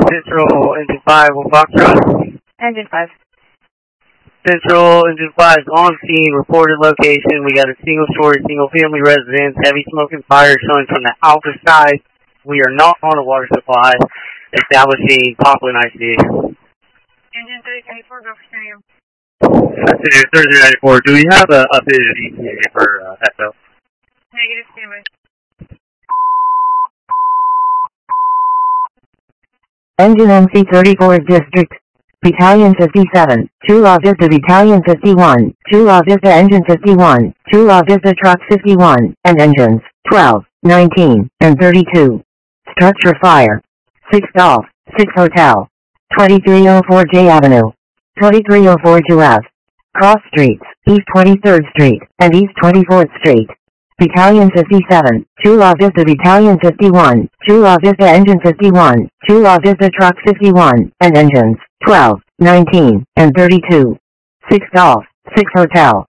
Central, Engine 5, will Foxtrot. Engine 5. Central, Engine 5 is on scene, reported location. We got a single-story, single-family residence, heavy smoke and fire showing from the alpha side. We are not on a water supply, establishing Poplar and IC. Engine 394, go for scenario. That's 3394. Do we have a updated ETA for EXO? Negative, standby. Engine MC34 District. Battalion 57, Chula Vista Battalion 51, Chula Vista Engine 51, Chula Vista Truck 51, and Engines 12, 19, and 32. Structure fire. 6 Golf, 6 Hotel. 2304 J Avenue. 2304 F. Cross Streets, East 23rd Street, and East 24th Street. Battalion 57, Chula Vista Battalion 51, Chula Vista Engine 51, Chula Vista Truck 51, and Engines 12, 19, and 32. 6 Golf, 6 Hotel.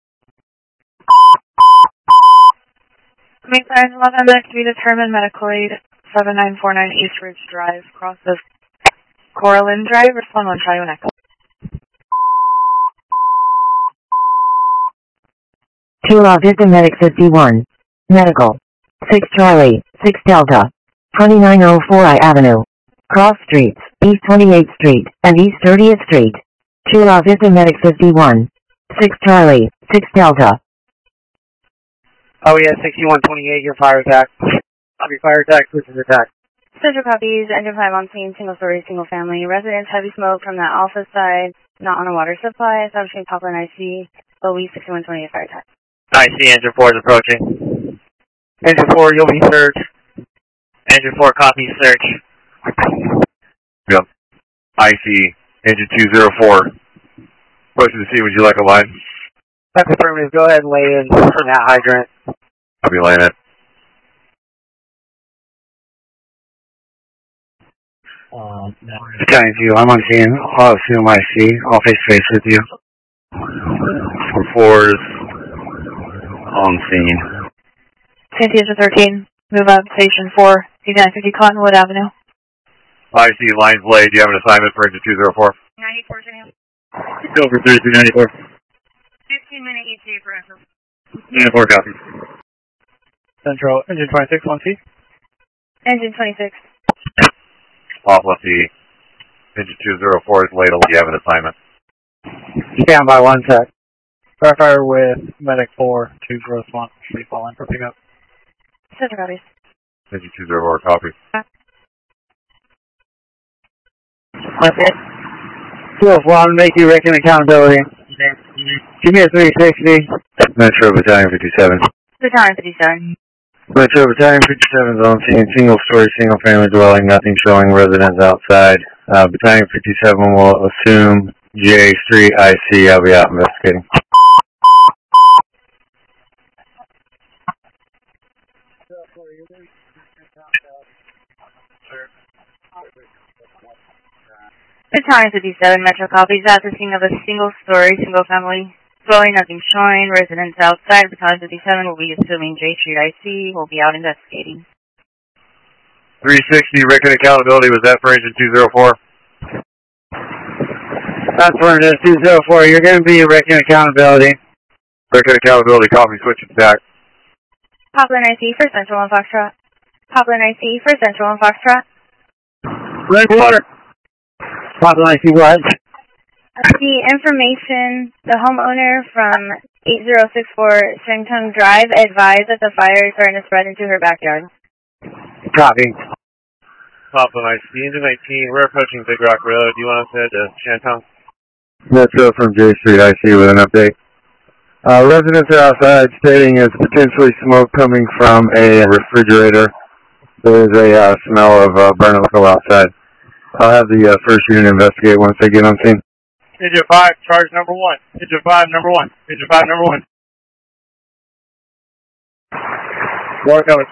Mainline 11 to be determined, medical aid 7949 East Ridge Drive, cross of Coralline Drive, respond 1 Charlie 1 Echo. Chula Vista Medic 51. Medical. 6 Charlie, 6 Delta. 2904 I Avenue. Cross Streets, East 28th Street, and East 30th Street. Chula Vista Medic 51. 6 Charlie, 6 Delta. Oh yeah, 6128, your fire attack. Your fire attack, switches attack. Central copies, Engine 5 on scene, single story, single family. Residence, heavy smoke from the alpha side, not on a water supply, establishing Poplar and IC, OE 6128 fire attack. IC, Engine 4 is approaching. Engine 4, you'll be searched. Engine 4, copy search. Yep. IC, Engine 204. Approaching the scene, would you like a line? That's affirmative. Go ahead and lay in from that hydrant. I'll be laying it. Battalion 2, I'm on scene. I'll assume IC. I'll face-to-face with you. 4-4 is on scene. Santiago 13, move up, station 4, 950 Cottonwood Avenue. IC, lines laid. Do you have an assignment for Engine 204? 94, Chanel. Go for 3394. 15-minute ETA for Echo. 94 copy. Central, Engine 26, 1C. Engine 26. Off left the Engine 204 is laid. Do you have an assignment? Stand by 1 sec. Fire with Medic 4 to Gross 1. Should be falling for pickup. Central copies. Engine 204, copy. That's it. 201, make you reckon accountability. Give me a 360. Metro Battalion 57. Battalion 57. Metro Battalion 57 is on scene. Single story, single family dwelling, nothing showing residents outside. Battalion 57 will assume J Street IC. I'll be out investigating. Battalion 57, Metro copies, at the scene of a single-story, single-family dwelling, nothing showing, residents outside. Battalion 57 will be assuming J Street IC, will be out investigating. 360, record accountability, was that for Engine 204? That's for Engine 204. You're going to be wrecking accountability. Record accountability, copy, switch it back. Poplar and IC for Central and Foxtrot. Poplar and IC for Central and Foxtrot. Red water. Poplar IC what? The information, the homeowner from 8064 Strington Drive advised that the fire is starting to spread into her backyard. Copy. Poplar IC, Engine 19, we're approaching Big Rock Road. Do you want us to head to Shantung? Metro from J Street IC with an update. Residents are outside stating there's potentially smoke coming from a refrigerator. There is a smell of burning liquor outside. I'll have the first unit investigate once they get on scene. Engine 5, charge number 1. Engine 5, number 1. Engine 5, number 1. Water coming.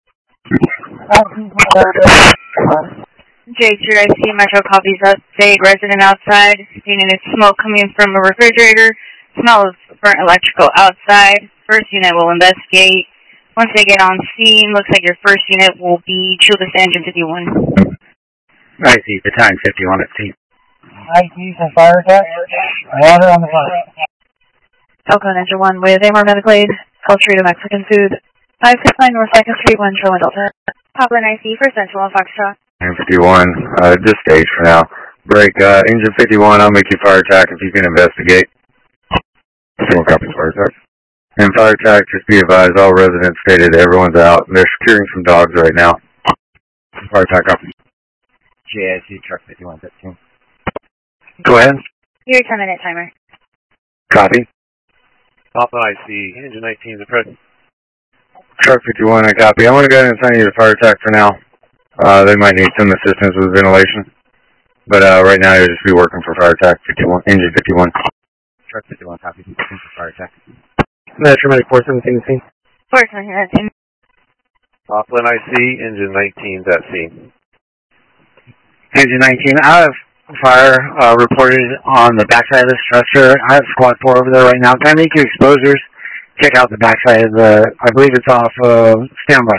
J Street IC Metro copies update. Resident outside, seeing smoke coming from a refrigerator. Smell of burnt electrical outside. First unit will investigate. Once they get on scene, looks like your first unit will be Chula Vista Engine 51. I see, battalion 51 at sea. IC from fire attack. Water on the front. Elkhorn Engine 1 with AMR medical aid, Culture to Mexican food, 569 North 2nd Street, 1 Charlie Delta. Papa and IC for Central Foxtrot. 51, just stage for now. Break, engine 51, I'll make you fire attack if you can investigate. Single copy fire attack. And fire attack, just be advised, all residents stated everyone's out. They're securing some dogs right now. Fire attack copy. JIC truck 5115. Go ahead. Your 10-minute timer. Copy. Papa IC, engine 19 is present. Truck 51, I copy. I'm going to go ahead and assign you to fire attack for now. They might need some assistance with ventilation. But right now you'll just be working for fire attack 51, engine 51. Truck 51, copy. For fire attack. Metro Medic 417 scene. 417. Papa IC, engine 19 is at sea. Engine 19, I have fire reported on the backside of the structure. I have squad 4 over there right now. Can I make you exposures? Check out the backside of the, I believe it's off standby.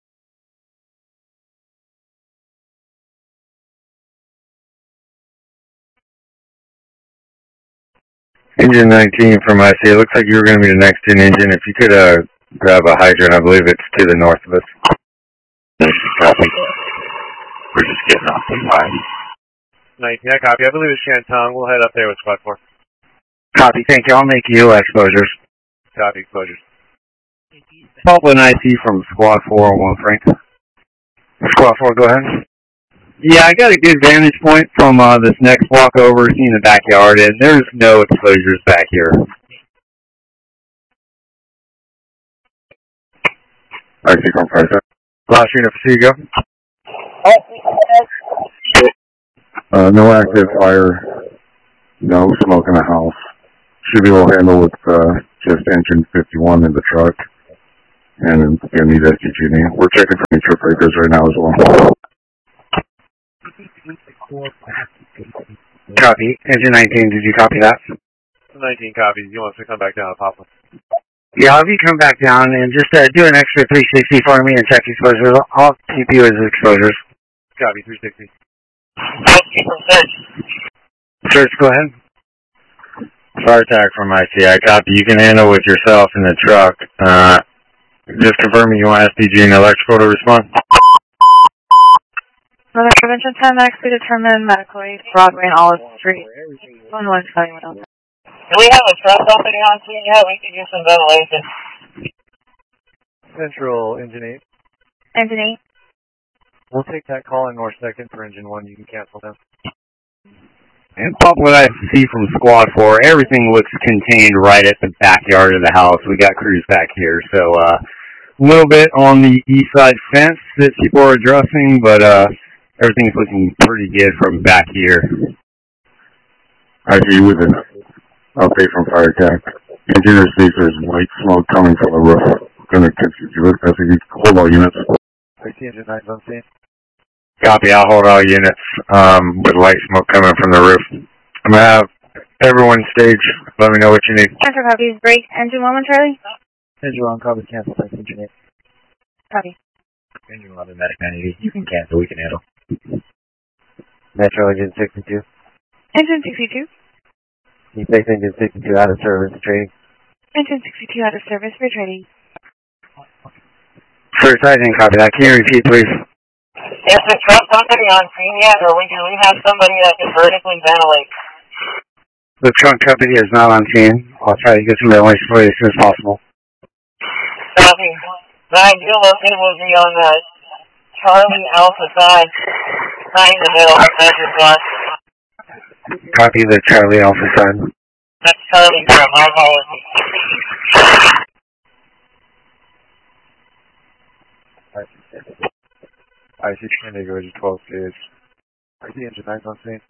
Engine 19 from IC, it looks like you were going to be the next in engine. If you could grab a hydrant, I believe it's to the north of us. Copy. We're just getting off the line. 19, I copy. I believe it's Shantung. We'll head up there with squad 4. Copy, thank you. I'll make you exposures. Copy, exposures. Papa and IC from squad 401, Frank. Squad 4, go ahead. Yeah, I got a good vantage point from this next walk over, seeing the backyard, and there's no exposures back here. IC from fire attack. Last unit for Seago. No active fire, no smoke in the house. Should be able to handle with just engine 51 in the truck. And you need SDG. We're checking for any trip breakers right now as well. Copy. Engine 19, did you copy that? 19 copies. You want us to come back down to Papa? Yeah, if you come back down and just do an extra 360 for me and check exposures, I'll keep you as exposures. Copy, 360. Search, go ahead. Fire attack from IC. I copy. You can handle with yourself in the truck. Just confirming you want SDG and electrical to respond. Another prevention 10X, we determine medical aid, Broadway and Olive Street. 1171 Delta. Do we have a truck company on scene yet? We could use some ventilation. Central, engine 8. Engine 8. We'll take that call in North 2nd for engine 1. You can cancel them. And Papa I see from squad 4, everything looks contained right at the backyard of the house. We got crews back here, so a little bit on the east side fence that people are addressing, but everything's looking pretty good from back here. I see with an update from fire attack. Engineer sees there's white smoke coming from the roof. Gonna continue it. Hold all units. I see engine 9's on scene. Copy, I'll hold all units with light smoke coming from the roof. I'm going to have everyone stage. Let me know what you need. Central copies, break. Engine 1, Charlie. Engine 1, copy, cancel, thanks, engine 8. Copy. Engine 11, medic 90, you can cancel, we can handle. Metro, engine 62. Engine 62. You place engine 62 out of service, trading. Engine 62 out of service for trading. First, I didn't copy that. Can you repeat, please? Is the truck company on scene yet, or do we have somebody that can vertically ventilate? The trunk company is not on scene. I'll try to get some ventilation for you as soon as possible. Copy. The ideal location will be on the Charlie Alpha side, right in the middle of Measure Plus. Copy the Charlie Alpha side. That's Charlie from my policy. I see Trinity, 12 stage. I see engine 9's on scene.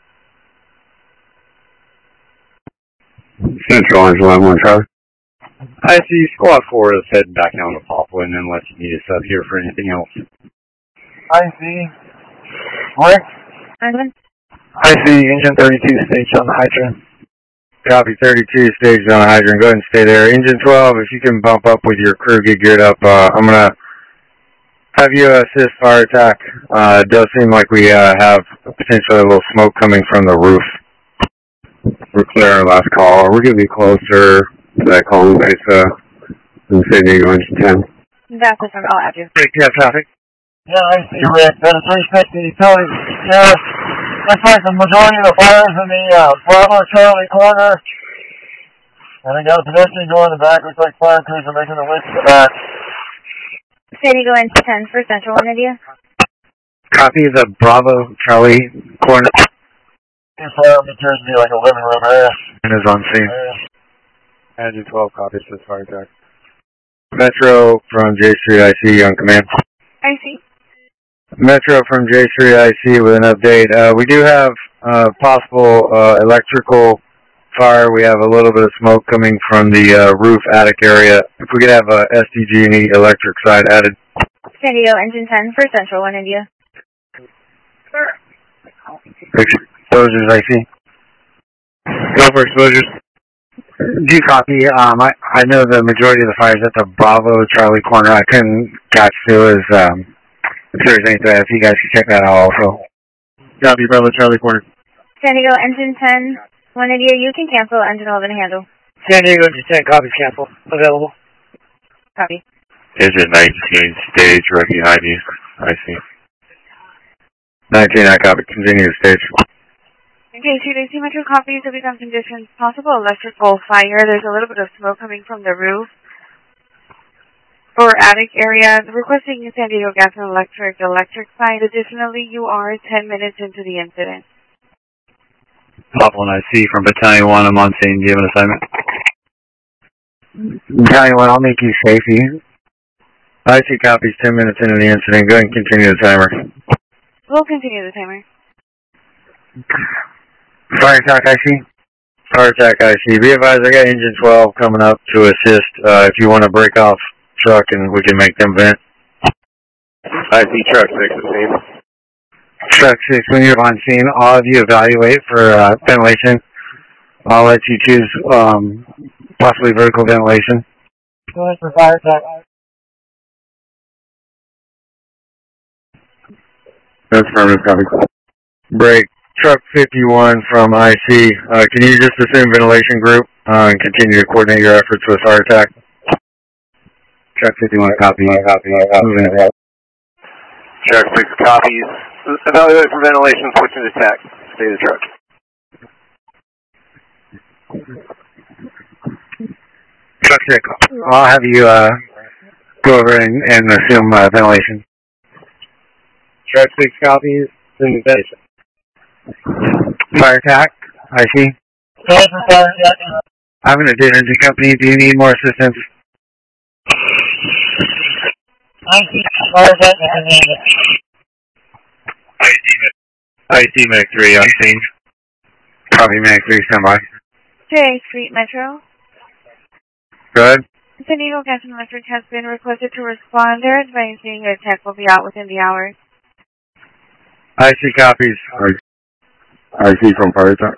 Central, engine 11, Charlie. I see squad 4 is heading back down to Poplar, and unless you need us up here for anything else. I see. Rick? Engine? I see engine 32 stage on the hydrant. Copy, 32 stage on the hydrant. Go ahead and stay there. Engine 12, if you can bump up with your crew, get geared up. I'm going to Have you assist fire attack? It does seem like we have potentially a little smoke coming from the roof. We're clear on our last call. We're going to be closer to that call in base in San Diego Engine 10. That's it from all address. Break, you have traffic? Yeah, I see, Rick. That is 360 utilities. Yeah, looks like the majority of the fires in the Bravo Charlie corner. And I got a pedestrian door in the back. Looks like fire crews are making the way to the back. San Diego Engine 10 for Central One India. Copy the Bravo Charlie corner. This fire appears to be like a living room area. And is on scene. Engine 12 copies for fire attack. Metro from J Street IC on command. I see. Metro from J Street IC with an update. We do have possible electrical fire. We have a little bit of smoke coming from the roof attic area. If we could have SDG&E electric side added. San Diego Engine 10 for Central One India. Exposures IC. Go for exposures. Do you copy? I know the majority of the fires at the Bravo Charlie corner. I couldn't catch through if there's anything, if you guys could check that out also. Copy Bravo Charlie corner. San Diego Engine 10, One India, you can cancel. Engine 11 handle. San Diego Engine 10, copy, cancel. Available. Copy. Engine 19, stage right behind you. I see. 19, I copy. Continue to stage. Okay, CDC Metro copies will become conditions. Possible electrical fire. There's a little bit of smoke coming from the roof or attic area. Requesting San Diego Gas and Electric side. Additionally, you are 10 minutes into the incident. Pop 1 IC from Battalion 1. I'm on scene. Do you have an assignment? Battalion 1, I'll make you safety. IC copies 10 minutes into the incident. Go ahead and continue the timer. We'll continue the timer. Fire attack IC. Fire attack IC. Be advised, I got engine 12 coming up to assist. If you want to break off truck and we can make them vent. I see truck 6 at scene. Truck 6, when you're on scene, all of you evaluate for ventilation. I'll let you choose possibly vertical ventilation. Go ahead for fire attack. That's affirmative, copy. Break. Truck 51 from IC. Can you just assume ventilation group and continue to coordinate your efforts with fire attack? Truck 51, copy. Truck 6 copies. Evaluate for ventilation, switching to TAC. Stay the truck. Truck 6, I'll have you go over and assume ventilation. Truck 6 copies. Ventilation. Fire attack, IC. Go ahead for fire attack. I'm an addition to company. Do you need more assistance? I see fire attack and IC Medic 3 on scene. Copy, Medic 3, stand by. J Street Metro. Go ahead. San Diego Gas and Electric has been requested to respond. They're advising a tech will be out within the hour. IC copies. IC from fire attack.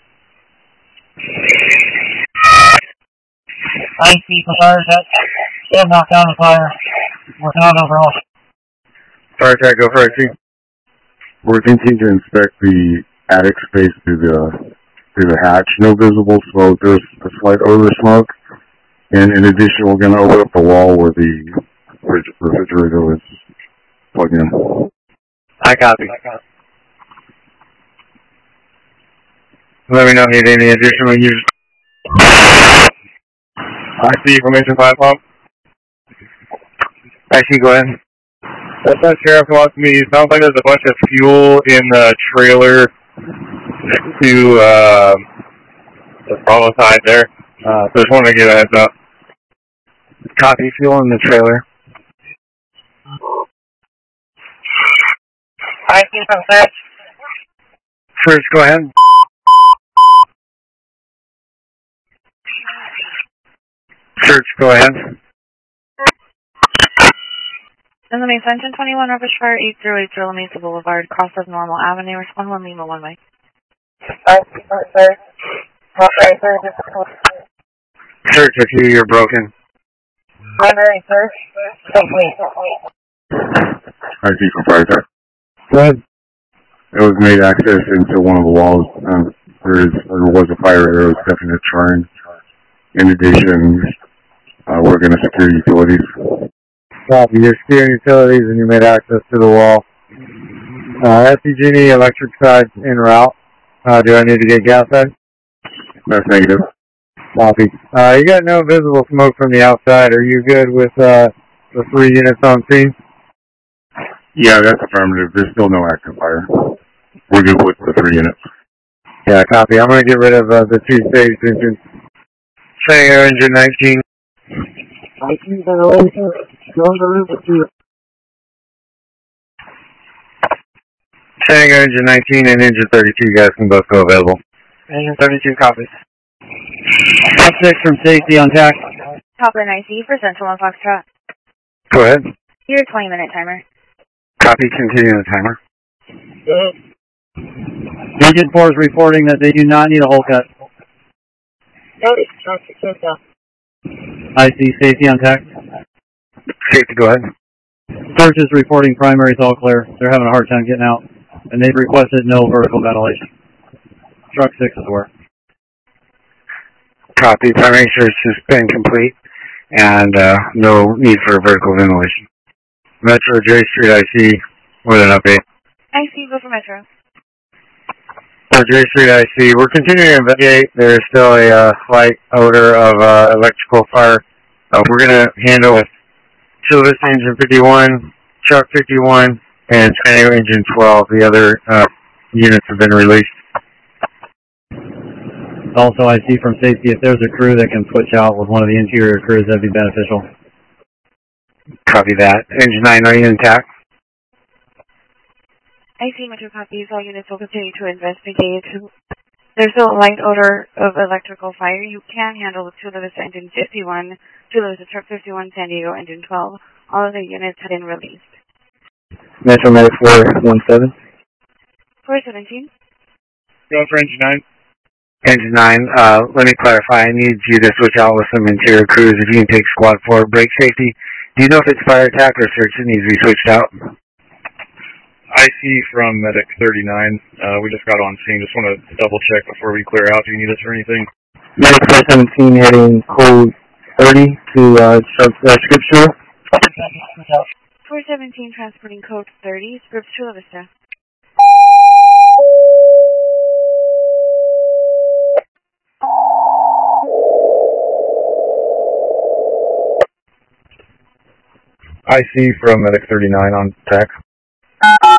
I see for fire attack. Still knocked down the fire. Working on overall. Fire attack, go for IC. We're continuing to inspect the attic space through the hatch. No visible smoke. There's a slight odor of smoke. And in addition, we're going to open up the wall where the refrigerator is plugged in. I copy. Let me know if you need any additional use. I see from engine 5 pump. IC, go ahead. That's not Sheriff wants me. It sounds like there's a bunch of fuel in the trailer next to the Bravo side there. So just wanted to give a heads up. Copy, fuel in the trailer. I see from search. First, go ahead. Search, go ahead. Limits Engine 21, Rubbish Fire 8080 Lamesa Boulevard, cross of Normal Avenue, respond 1 Lima 1 way. I see from search. Operator, Search if you're broken. primary search complete. I see from fire tech. Go ahead. It was made access into one of the walls. There was a fire arrow, definite charge. In addition, we're going to secure utilities. Copy. You're securing utilities and you made access to the wall. SCG&E electric side's en route. Do I need to get gas side? That's negative. Copy. You got no visible smoke from the outside. Are you good with the 3 units on scene? Yeah, that's affirmative. There's still no active fire. We're good with the 3 units. Yeah, copy. I'm going to get rid of the 2 stage engines. Saying air engine 19. Saying air engine 19 and engine 32, you guys can both go available. Engine 32 copies. Top 6 from safety on tack. Hopper 9C for Central and Foxtrot. Go ahead. Your 20-minute timer. Copy. Continue the timer. Engine 4 is reporting that they do not need a hole cut. I see safety on tack. Safety, go ahead. Search is reporting primary's all clear. They're having a hard time getting out, and they've requested no vertical ventilation. Truck 6 is aware. Copy. Primary search has been complete, and no need for vertical ventilation. Metro J Street IC with an update. IC, go for Metro. For J Street IC, we're continuing to investigate. There is still a slight odor of electrical fire. We're going to handle Chilvis Engine 51, Truck 51, and Schneider Engine 12. The other units have been released. Also, I see from safety, if there's a crew that can switch out with one of the interior crews, that'd be beneficial. Copy that. Engine 9, are you intact? IC, Metro copies. All units will continue to investigate. There's still a light odor of electrical fire. You can handle the Chilvis Engine 51, Chilvis Truck 51, San Diego Engine 12. All of the units have been released. Metro Medic 417. 417. Go for Engine 9. Engine 9, let me clarify. I need you to switch out with some interior crews. If you can take Squad 4, brake safety. Do you know if it's fire attack or search that needs to be switched out? I see from Medic 39. We just got on scene. Just want to double check before we clear out. Do you need us for anything? Medic 417 heading code 30 to Scripture. 417 transporting code 30, Scripps Chula Vista. I see from Medic 39 on tack.